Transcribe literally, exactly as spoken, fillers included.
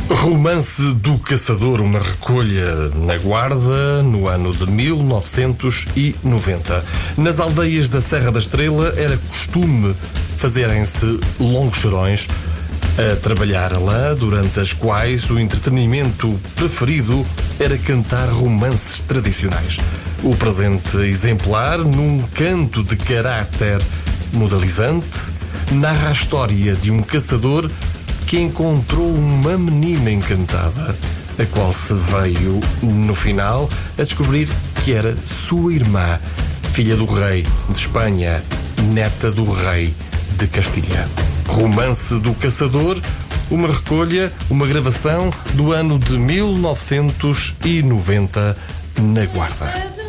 Romance do Caçador, uma recolha na Guarda no ano de mil novecentos e noventa. Nas aldeias da Serra da Estrela era costume fazerem-se longos serões a trabalhar lá, durante as quais o entretenimento preferido era cantar romances tradicionais. O presente exemplar, num canto de caráter modalizante, narra a história de um caçador que encontrou uma menina encantada, a qual se veio, no final, a descobrir que era sua irmã, filha do rei de Espanha, neta do rei de Castilha. Romance do Caçador, uma recolha, uma gravação do ano de mil novecentos e noventa na Guarda.